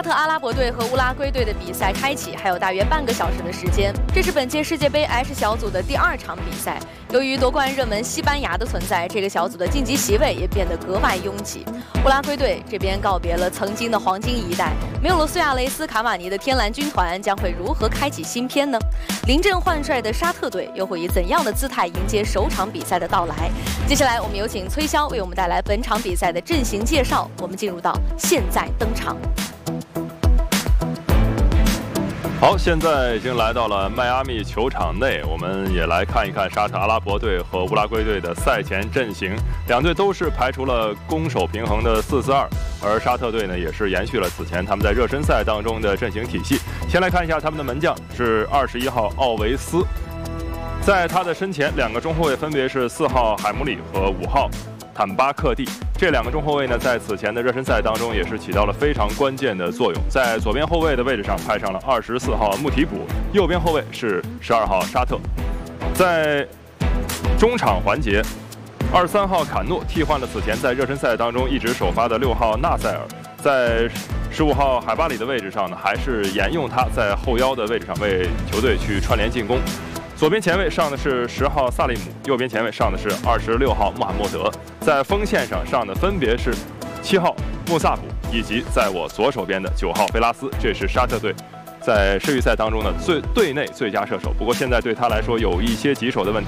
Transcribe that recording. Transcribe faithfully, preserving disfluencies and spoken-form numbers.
沙特阿拉伯队和乌拉圭队的比赛开启还有大约半个小时的时间，这是本届世界杯 H 小组的第二场比赛。由于夺冠热门西班牙的存在，这个小组的晋级席位也变得格外拥挤。乌拉圭队这边告别了曾经的黄金一代，没有了苏亚雷斯、卡瓦尼的天蓝军团，将会如何开启新篇呢？临阵换帅的沙特队又会以怎样的姿态迎接首场比赛的到来？接下来我们有请崔潇为我们带来本场比赛的阵型介绍。我们进入到现在登场。 好，现在已经来到了迈阿密球场内，我们也来看一看沙特阿拉伯队和乌拉圭队的赛前阵型。两队都是排除了攻守平衡的四四二，而沙特队呢也是延续了此前他们在热身赛当中的阵型体系。先来看一下他们的门将是二十一号奥维斯，在他的身前两个中后卫分别是四号海姆里和五号坦巴克蒂。这两个中后卫呢，在此前的热身赛当中也是起到了非常关键的作用。在左边后卫的位置上派上了二十四号穆提普，右边后卫是十二号沙特。在中场环节，二十三号坎诺替换了此前在热身赛当中一直首发的六号纳塞尔，在十五号海巴里的位置上呢，还是沿用他在后腰的位置上为球队去串联进攻。左边前卫上的是十号萨利姆，右边前卫上的是二十六号穆罕默德，在锋线上上的分别是七号穆萨普以及在我左手边的九号菲拉斯。这是沙特队在世预赛当中的最队内最佳射手，不过现在对他来说有一些棘手的问题，